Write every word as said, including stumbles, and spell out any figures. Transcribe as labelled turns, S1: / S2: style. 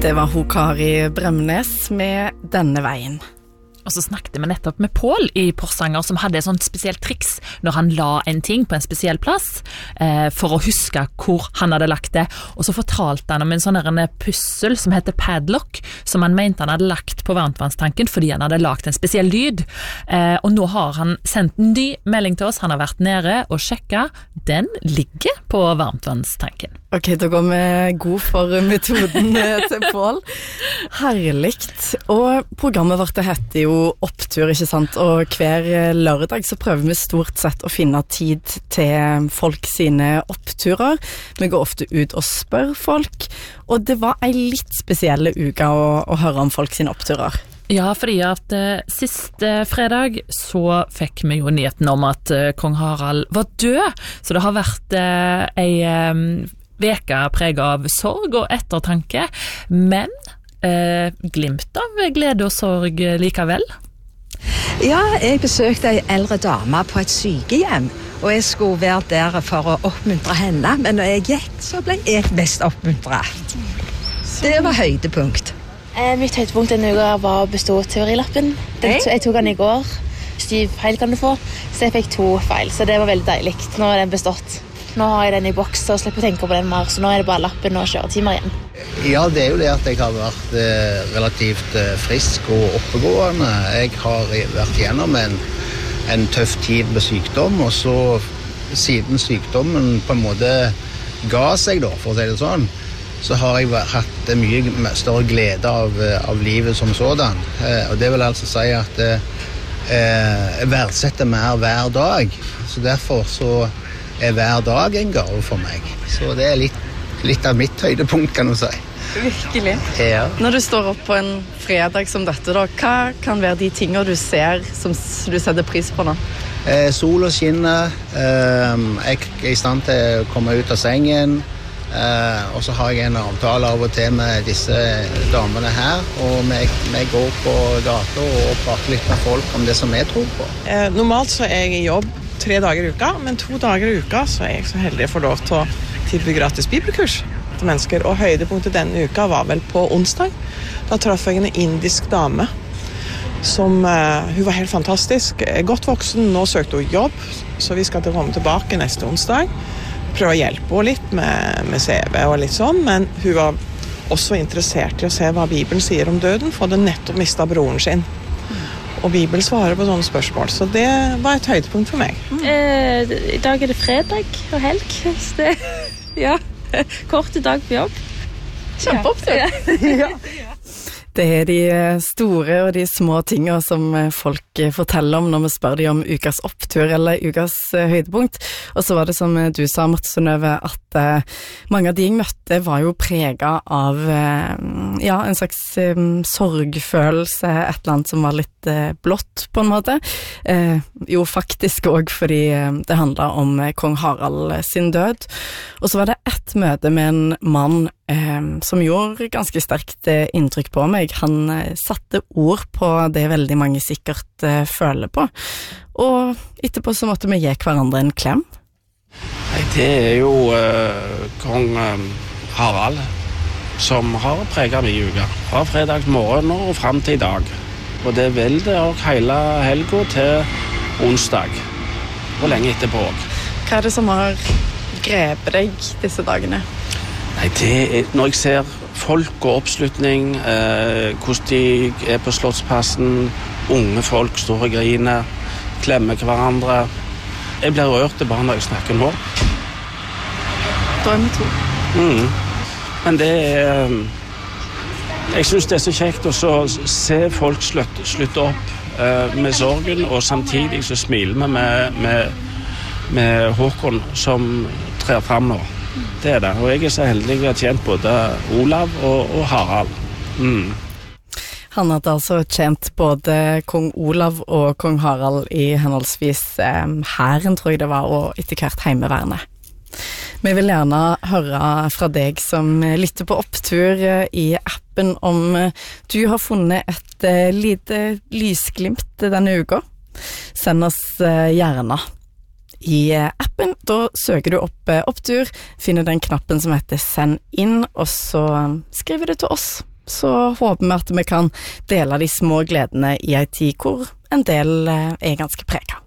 S1: Det var hun Kari Bremnes med Denne veien.
S2: Og så snakket vi nettopp med Paul i Porsanger, som hadde et sånt spesielt triks når han la en ting på en spesiell plass, eh, for å huske hvor han hadde lagt det. Og så fortalte han om en sånn en pussel som heter padlock, som han mente han hadde lagt på varmtvannstanken, fordi han hadde lagt en spesiell lyd. Eh, og nå har han sendt en ny melding til oss, han har vært nede og sjekket, den ligger på varmtvannstanken.
S1: Ok, da går vi god for metoden til Paul. Herligt. Og programmet vårt det heter jo Opptur, ikke sant? Og hver lørdag så prøver vi stort sett å finne tid til folk sine oppturer. Vi går ofte ut og spør folk, og det var en litt spesielle uke å, å høre om folk sine oppturer.
S2: Ja, fordi at eh, siste fredag så fikk vi jo nyheten om at eh, kong Harald var død, så det har vært eh, ei eh, veka preget av sorg og ettertanke, men eh, glimt av glede og sorg likevel.
S3: Ja, jeg besøkte en eldre dame på et sykehjem, og jeg skulle være der for å oppmuntre henne, men når jeg gikk så ble jeg mest oppmuntret. Det var høydepunkt.
S4: Eh, mitt høydepunkt denne uka var å bestå teorilappen. Den, jeg tok den i går. Syv feil kan du få, så jeg fikk to feil, så det var veldig deilig. Nå er den bestått. Nå har jeg den i boks og slipper å tenke på den mer, så nå er det bare lappen og kjøretimer igjen.
S5: Ja, det er jo det at jeg har vært eh, relativt eh, frisk og oppegående. Jeg har vært gjennom en, en tøff tid med sykdom, og så siden sykdommen på en måte ga seg da, for å si det sånn, så har jeg hatt mye større glede av, av livet som sådan. Eh, og det vil altså si at eh, jeg verdsetter mer hver dag, så derfor så er hver dag en gave for meg. Så det er litt, litt av mitt høydepunkt, kan du si.
S1: Virkelig.
S5: Ja.
S1: Når du står opp på en fredag som dette, da, hva kan være de tingene du ser som du setter pris på nå?
S5: Eh, sol og skinner, eh, jeg er i stand til å komme ut av sengen, eh, og så har jeg en avtale av og til med disse damene her, og vi, vi går på gata og prater litt med folk om det som jeg tror på.
S6: Eh, normalt så er jeg i jobb tre dager i uka, men to dager i uka så er jeg så heldig å få lov til å tilby gratis bibelkurs til mennesker, og høydepunktet denne uka var vel på onsdag. Da traff jeg en indisk dame som, uh, hun var helt fantastisk, godt voksen, nå søkte hun jobb, så vi skal til å komme tilbake neste onsdag, prøve å hjelpe henne litt med, med C V og litt sånn, men hun var også interessert i å se hva Bibelen sier om døden, for hadde nettopp mistet broren sin. Og Bibelen svarer på sånne spørsmål, så det var et høydepunkt for meg.
S4: Eh, I dag er det fredag og helg, så det, ja, korte dag på jobb.
S1: Kjempeopptur.
S4: Ja.
S1: Det er de store og de små tingene som folk forteller om når vi spør de om ukas opptur eller ukas høydepunkt. Og så var det som du sa, Marte Synnøve, at uh, mange av de jeg møtte var jo preget av uh, ja, en slags um, sorgfølelse, et eller annet som var litt uh, blått på en måte. Uh, jo, faktisk også fordi uh, det handlet om uh, kong Harald sin død. Og så var det et møte med en mann uh, som gjorde ganske sterkt uh, inntrykk på meg. Han uh, satte ord på det veldig mange sikkert uh, føler på. Og etterpå så måtte vi gi hverandre en klem.
S7: Nei, det er jo uh, kong um, Harald som har preget mye uka. Fra fredags morgen og frem til i dag. Og det vil det også hele helga til onsdag. Og lenge etterpå også.
S1: Hva er det som har grepet deg disse dagene?
S7: Nei, det er når jeg ser folk og oppslutning, eh, hvordan de er på Slottsplassen, unge folk står og griner, klemmer hverandre. Jeg blir rørt bare når jeg snakker nå.
S1: Da er vi to.
S7: Mm. Men det er... Jeg synes det er så kjekt å så se folk slutte, slutte opp eh, med sorgen, og samtidig så smiler vi med, med, med Håkon som trer frem nå. Det er det, og jeg er så heldig å ha tjent både Olav og, og Harald. Mm.
S1: Han hadde altså tjent både kong Olav og kong Harald i henholdsvis eh, hæren, tror jeg det var, og etter hvert heimevernet. Vi vil gjerne høre fra deg som lytter på Opptur i appen om du har funnet et eh, lite lysglimt denne uka. Send oss eh, gjerne i appen. Da søker du opp Opptur, finner den knappen som heter Send inn, og så skriver du til oss. så håper vi at vi kan dele de små gledene i en tid hvor en del er ganske preget.